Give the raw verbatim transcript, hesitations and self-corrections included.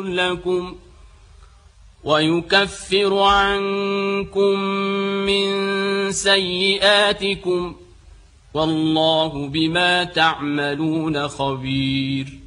لكم ويكفر عنكم من سيئاتكم والله بما تعملون خبير.